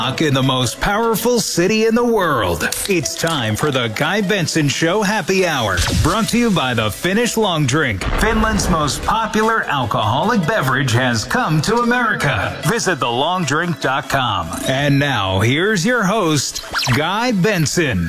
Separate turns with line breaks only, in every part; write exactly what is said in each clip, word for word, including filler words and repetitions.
In the most powerful city in the world. It's time for the Guy Benson Show Happy Hour. Brought to you by the Finnish Long Drink. Finland's most popular alcoholic beverage has come to America. Visit the long drink dot com. And now, here's your host, Guy Benson.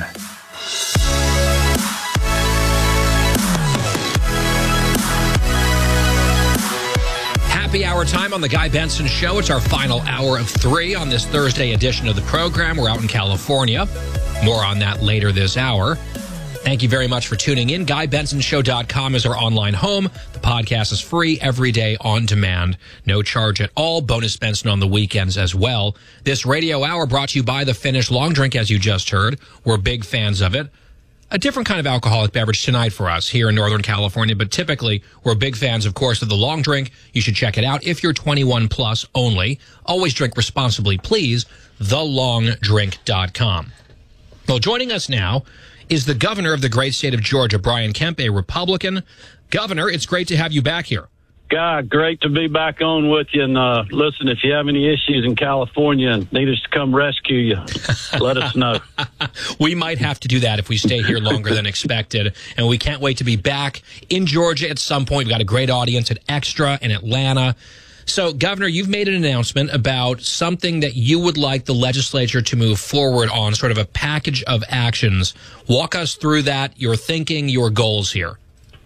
Happy hour time on the Guy Benson Show. It's our final hour of three on this Thursday edition of the program. We're out in California. More on that later this hour. Thank you very much for tuning in. Guy Benson Show dot com is our online home. The podcast is free every day on demand. No charge at all. Bonus Benson on the weekends as well. This radio hour brought to you by the Finnish Long Drink, as you just heard. We're big fans of it. A different kind of alcoholic beverage tonight for us here in Northern California, but typically we're big fans, of course, of the Long Drink. You should check it out if you're twenty-one plus only. Always drink responsibly, please. the long drink dot com. Well, joining us now is the governor of the great state of Georgia, Brian Kemp, a Republican. Governor, it's great to have you back here.
God, great to be back on with you. And uh, listen, if you have any issues in California and need us to come rescue you, let us know.
We might have to do that if we stay here longer than expected. And we can't wait to be back in Georgia at some point. We've got a great audience at Extra in Atlanta. So, Governor, you've made an announcement about something that you would like the legislature to move forward on, sort of a package of actions. Walk us through that, your thinking, your goals here.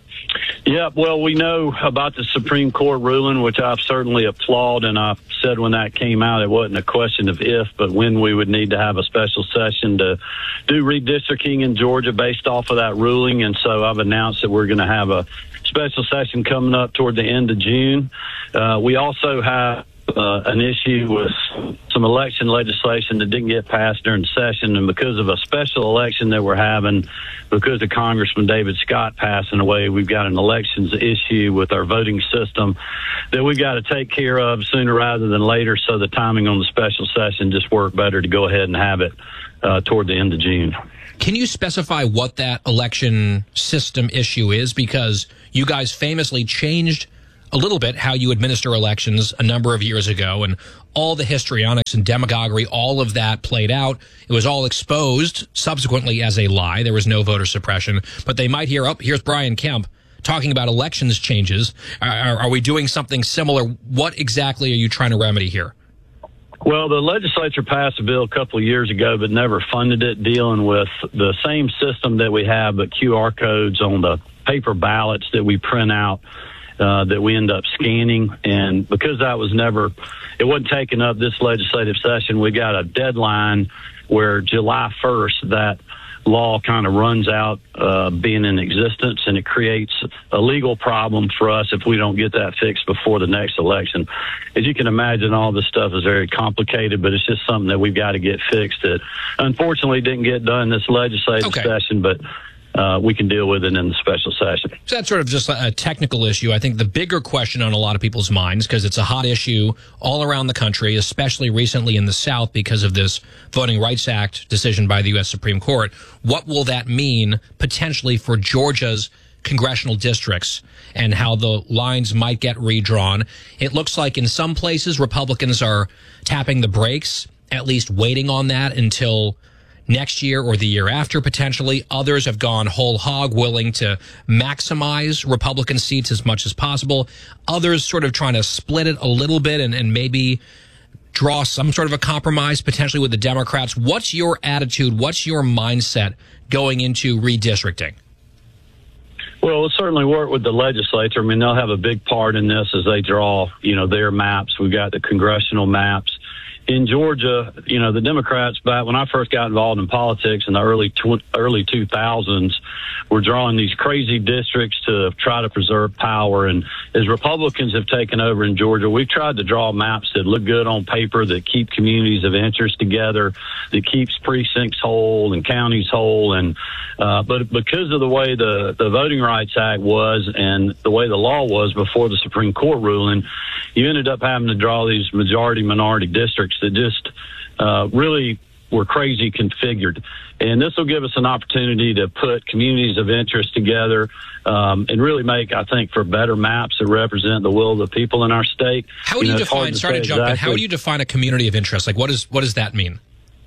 Yeah, well, we know about the Supreme Court ruling, which I've certainly applaud, and I said when that came out, it wasn't a question of if, but when we would need to have a special session to do redistricting in Georgia based off of that ruling, and so I've announced that we're going to have a special session coming up toward the end of June. Uh, we also have Uh, an issue with some election legislation that didn't get passed during session, and because of a special election that we're having, because of Congressman David Scott passing away, we've got an elections issue with our voting system that we got to take care of sooner rather than later, so the timing on the special session just worked better to go ahead and have it uh, toward the end of June.
Can you specify what that election system issue is? Because you guys famously changed a little bit how you administer elections a number of years ago, and all the histrionics and demagoguery, all of that played out. It was all exposed subsequently as a lie. There was no voter suppression, but they might hear, oh, here's Brian Kemp talking about elections changes. Are, are we doing something similar? What exactly are you trying to remedy here?
Well, the legislature passed a bill a couple of years ago, but never funded it, dealing with the same system that we have, but Q R codes on the paper ballots that we print out. Uh, that we end up scanning, and because that was never, it wasn't taken up this legislative session, we got a deadline where July first that law kind of runs out uh, being in existence, and it creates a legal problem for us if we don't get that fixed before the next election. As you can imagine, all this stuff is very complicated, but it's just something that we've got to get fixed that unfortunately didn't get done this legislative
okay.
session, but Uh, we can deal with it in the special session.
So that's sort of just a technical issue. I think the bigger question on a lot of people's minds, because it's a hot issue all around the country, especially recently in the South because of this Voting Rights Act decision by the U S Supreme Court. What will that mean potentially for Georgia's congressional districts and how the lines might get redrawn? It looks like in some places Republicans are tapping the brakes, at least waiting on that until next year or the year after, potentially. Others have gone whole hog, willing to maximize Republican seats as much as possible. Others sort of trying to split it a little bit and, and maybe draw some sort of a compromise, potentially with the Democrats. What's your attitude? What's your mindset going into redistricting?
Well, we'll certainly work with the legislature. I mean, they'll have a big part in this as they draw, you know, their maps. We've got the congressional maps. In Georgia, you know, the Democrats, back when I first got involved in politics in the early tw- early two thousands, were drawing these crazy districts to try to preserve power. And as Republicans have taken over in Georgia, we've tried to draw maps that look good on paper, that keep communities of interest together, that keeps precincts whole and counties whole. And uh, but because of the way the, the Voting Rights Act was and the way the law was before the Supreme Court ruling, you ended up having to draw these majority-minority districts that just uh, really were crazy configured. And this will give us an opportunity to put communities of interest together um, and really make, I think, for better maps that represent the will of the people in our state.
How would you, you know, define, to sorry to jump exactly. in, how would you define a community of interest? Like, what is what does that mean?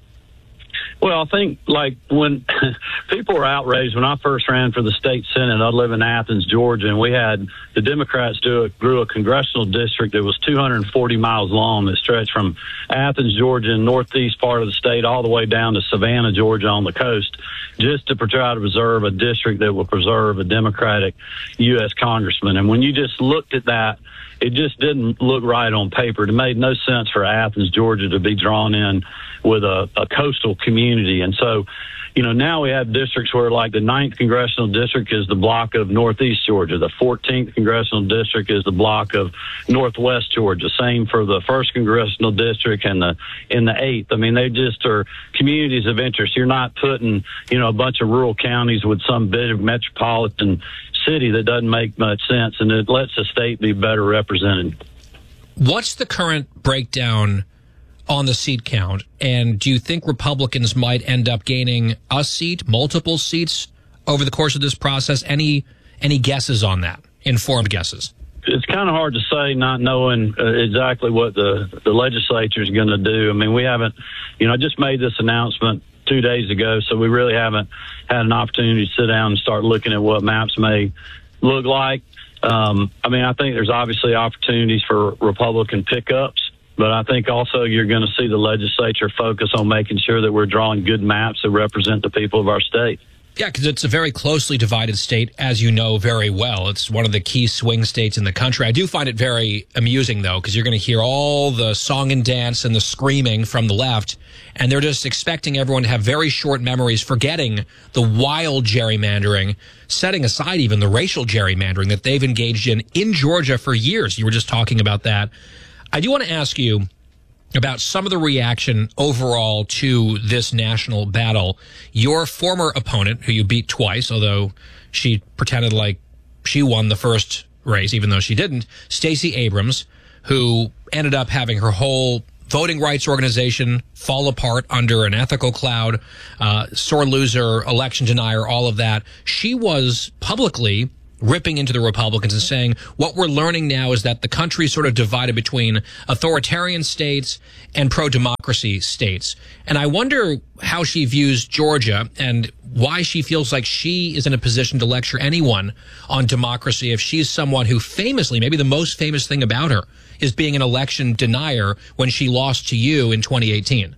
Well, I think, like, when people were outraged, when I first ran for the state senate, I live in Athens, Georgia, and we had the Democrats do a, grew a congressional district that was two hundred forty miles long that stretched from Athens, Georgia, and northeast part of the state all the way down to Savannah, Georgia on the coast, just to try to preserve a district that would preserve a Democratic U S congressman. And when you just looked at that, it just didn't look right on paper. It made no sense for Athens, Georgia to be drawn in with a, a coastal community. And so, you know, now we have districts where, like, the ninth Congressional District is the block of Northeast Georgia. The fourteenth Congressional District is the block of Northwest Georgia. Same for the first Congressional District and the in the eighth. I mean, they just are communities of interest. You're not putting, you know, a bunch of rural counties with some big metropolitan city that doesn't make much sense, and it lets the state be better represented.
What's the current breakdown on the seat count, and do you think Republicans might end up gaining a seat, multiple seats over the course of this process? Any any guesses on that? Informed guesses?
It's kind of hard to say, not knowing uh, exactly what the, the legislature is going to do. I mean, we haven't, you know, I just made this announcement two days ago, so we really haven't had an opportunity to sit down and start looking at what maps may look like. Um, I mean, I think there's obviously opportunities for Republican pickups, but I think also you're going to see the legislature focus on making sure that we're drawing good maps that represent the people of our state.
Yeah, because it's a very closely divided state, as you know very well. It's one of the key swing states in the country. I do find it very amusing, though, because you're going to hear all the song and dance and the screaming from the left, and they're just expecting everyone to have very short memories, forgetting the wild gerrymandering, setting aside even the racial gerrymandering that they've engaged in in Georgia for years. You were just talking about that. I do want to ask you about some of the reaction overall to this national battle. Your former opponent, who you beat twice, although she pretended like she won the first race, even though she didn't, Stacey Abrams, who ended up having her whole voting rights organization fall apart under an ethical cloud, uh, sore loser, election denier, all of that. She was publicly ripping into the Republicans and saying, what we're learning now is that the country is sort of divided between authoritarian states and pro-democracy states. And I wonder how she views Georgia and why she feels like she is in a position to lecture anyone on democracy if she's someone who famously, maybe the most famous thing about her, is being an election denier when she lost to you in twenty eighteen.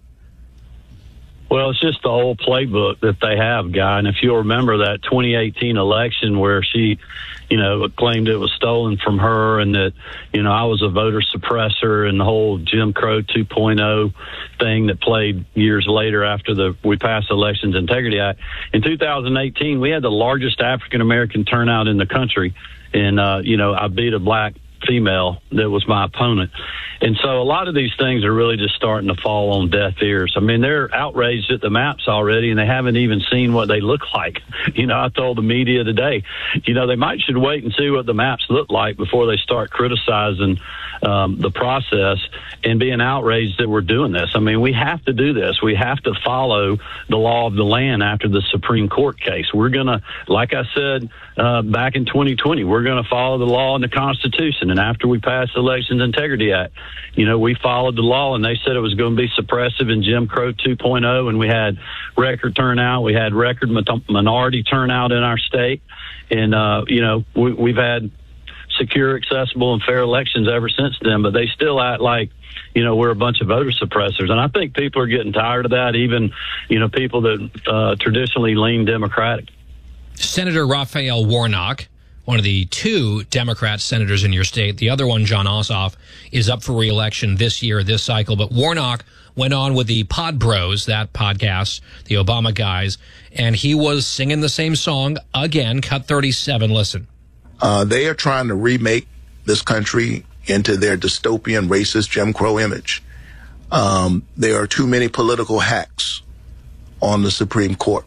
Well, it's just the whole playbook that they have, Guy. And if you'll remember that twenty eighteen election where she, you know, claimed it was stolen from her and that, you know, I was a voter suppressor and the whole Jim Crow two point oh thing that played years later after the we passed the Elections Integrity Act. In two thousand eighteen, we had the largest African-American turnout in the country. And, uh, you know, I beat a black female that was my opponent. And so a lot of these things are really just starting to fall on deaf ears. I mean, they're outraged at the maps already, and they haven't even seen what they look like. You know, I told the media today, you know, they might should wait and see what the maps look like before they start criticizing um, the process and being outraged that we're doing this. I mean, we have to do this. We have to follow the law of the land after the Supreme Court case. We're going to, like I said uh, back in twenty twenty, we're going to follow the law and the Constitution. And after we passed the Elections Integrity Act, you know, we followed the law, and they said it was going to be suppressive in Jim Crow two point oh, and we had record turnout. We had record minority turnout in our state. And, uh, you know, we, we've had secure, accessible, and fair elections ever since then, but they still act like, you know, we're a bunch of voter suppressors. And I think people are getting tired of that, even, you know, people that uh, traditionally lean Democratic.
Senator Raphael Warnock, one of the two Democrat senators in your state, the other one, Jon Ossoff, is up for re-election this year, this cycle. But Warnock went on with the Pod Bros, that podcast, the Obama guys, and he was singing the same song again, cut thirty-seven. Listen.
Uh, they are trying to remake this country into their dystopian, racist Jim Crow image. Um, there are too many political hacks on the Supreme Court.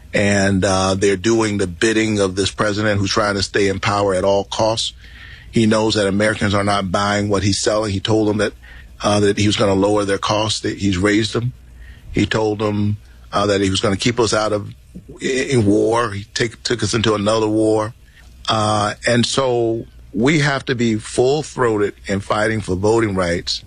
And uh, they're doing the bidding of this president who's trying to stay in power at all costs. He knows that Americans are not buying what he's selling. He told them that uh, that he was going to lower their costs. That he's raised them. He told them uh, that he was going to keep us out of in war. He take, took us into another war. Uh, and so we have to be full-throated in fighting for voting rights,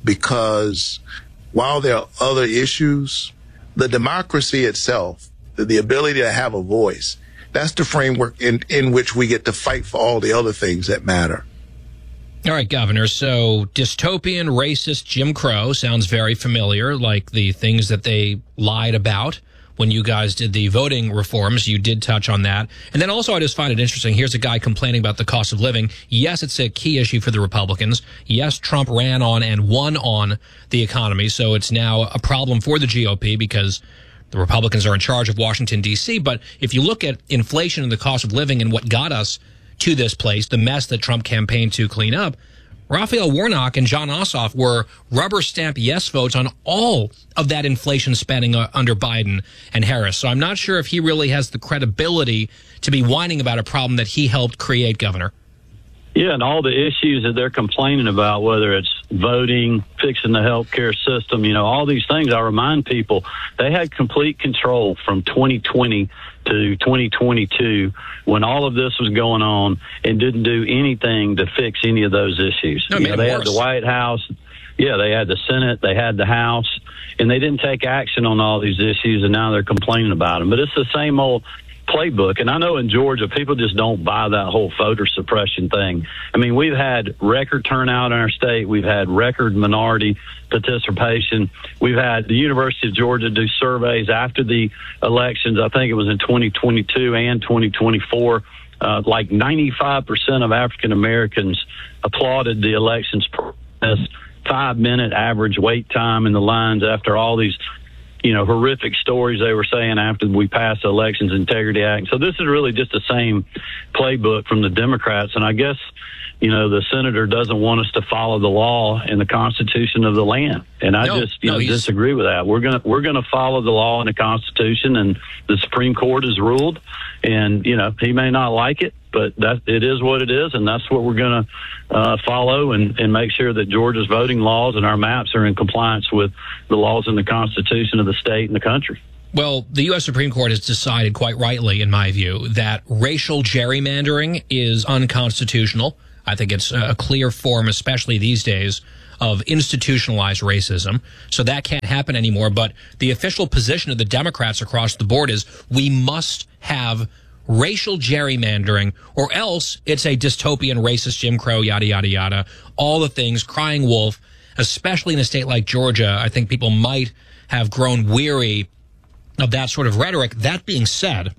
because while there are other issues, the democracy itself, the, the ability to have a voice, that's the framework in, in which we get to fight for all the other things that matter.
All right, Governor. So dystopian, racist Jim Crow sounds very familiar, like the things that they lied about when you guys did the voting reforms. You did touch on that. And then also I just find it interesting. Here's a guy complaining about the cost of living. Yes, it's a key issue for the Republicans. Yes, Trump ran on and won on the economy. So it's now a problem for the G O P because the Republicans are in charge of Washington, D C. But if you look at inflation and the cost of living and what got us to this place, the mess that Trump campaigned to clean up, Raphael Warnock and Jon Ossoff were rubber stamp yes votes on all of that inflation spending uh, under Biden and Harris. So I'm not sure if he really has the credibility to be whining about a problem that he helped create, Governor.
Yeah, and all the issues that they're complaining about, whether it's voting, fixing the healthcare system, you know, all these things, I remind people, they had complete control from twenty twenty to twenty twenty-two when all of this was going on and didn't do anything to fix any of those issues.
No,
you know, they
worse.
had the White House. Yeah, they had the Senate, they had the House, and they didn't take action on all these issues, and now they're complaining about them. But it's the same old playbook. And I know in Georgia, people just don't buy that whole voter suppression thing. I mean, we've had record turnout in our state. We've had record minority participation. We've had the University of Georgia do surveys after the elections. I think it was in twenty twenty-two and twenty twenty-four. Uh, like ninety-five percent of African Americans applauded the elections process. Five minute average wait time in the lines after all these, you know, horrific stories they were saying after we passed the Elections Integrity Act. So this is really just the same playbook from the Democrats. And I guess, you know, the senator doesn't want us to follow the law and the Constitution of the land. And I
no,
just, you
no,
know,
he's...
disagree with that. We're going to, we're going to follow the law and the Constitution, and the Supreme Court has ruled. And, you know, he may not like it, but that it is what it is. And that's what we're going to uh, follow and, and make sure that Georgia's voting laws and our maps are in compliance with the laws and the Constitution of the state and the country.
Well, the U S Supreme Court has decided quite rightly, in my view, that racial gerrymandering is unconstitutional. I think it's a clear form, especially these days, of institutionalized racism. So that can't happen anymore. But the official position of the Democrats across the board is we must have racial gerrymandering, or else it's a dystopian, racist, Jim Crow, yada, yada, yada, all the things, crying wolf, especially in a state like Georgia. I think people might have grown weary of that sort of rhetoric. That being said,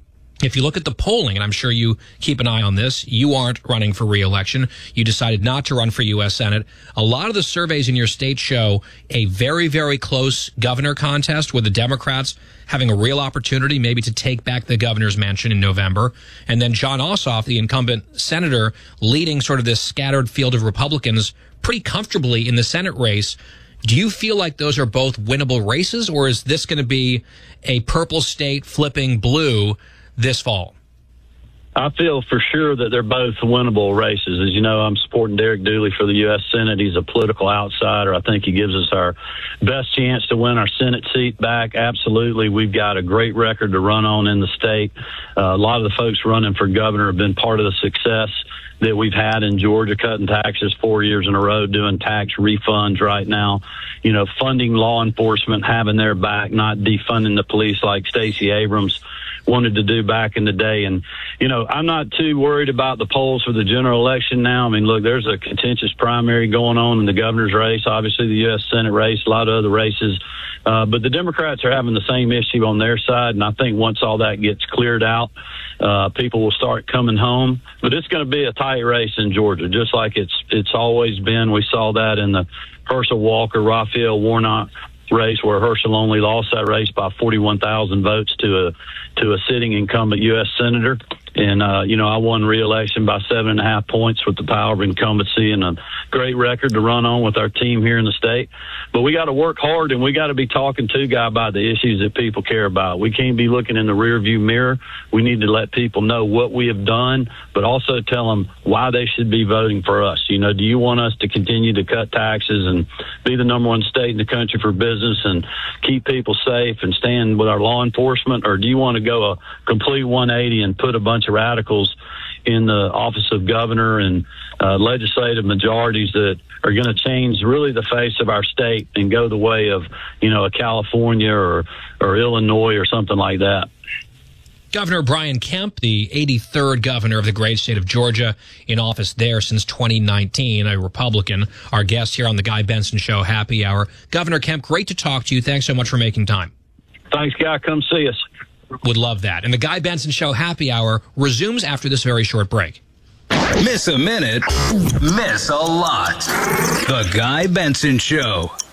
if you look at the polling, and I'm sure you keep an eye on this, you aren't running for re-election. You decided not to run for U S Senate. A lot of the surveys in your state show a very, very close governor contest with the Democrats having a real opportunity maybe to take back the governor's mansion in November. And then Jon Ossoff, the incumbent senator, leading sort of this scattered field of Republicans pretty comfortably in the Senate race. Do you feel like those are both winnable races, or is this going to be a purple state flipping blue this fall?
I feel for sure that they're both winnable races. As you know, I'm supporting Derek Dooley for the U S Senate. He's a political outsider. I think he gives us our best chance to win our Senate seat back. Absolutely. We've got a great record to run on in the state. Uh, a lot of the folks running for governor have been part of the success that we've had in Georgia, cutting taxes four years in a row, doing tax refunds right now, you know, funding law enforcement, having their back, not defunding the police like Stacey Abrams wanted to do back in the day. And, you know, I'm not too worried about the polls for the general election now. I mean, look, there's a contentious primary going on in the governor's race, obviously the U S Senate race, a lot of other races. Uh, but the Democrats are having the same issue on their side. And I think once all that gets cleared out, uh, people will start coming home. But it's going to be a tight race in Georgia, just like it's it's always been. We saw that in the Herschel Walker, Raphael Warnock race, where Herschel only lost that race by forty-one thousand votes to a to a sitting incumbent U S senator. And, uh, you know, I won re-election by seven and a half points with the power of incumbency and a great record to run on with our team here in the state. But we got to work hard, and we got to be talking to Guy about the issues that people care about. We can't be looking in the rearview mirror. We need to let people know what we have done, but also tell them why they should be voting for us. You know, do you want us to continue to cut taxes and be the number one state in the country for business and keep people safe and stand with our law enforcement, or do you want to go a complete one eighty and put a bunch of radicals in the office of governor and uh, legislative majorities that are going to change really the face of our state and go the way of, you know, a California or, or Illinois or something like that?
Governor Brian Kemp, the eighty-third governor of the great state of Georgia, in office there since twenty nineteen, a Republican, our guest here on the Guy Benson Show Happy Hour. Governor Kemp, great to talk to you. Thanks so much for making time.
Thanks, Guy. Come see us.
Would love that. And the Guy Benson Show Happy Hour resumes after this very short break.
Miss a minute, miss a lot. The Guy Benson Show.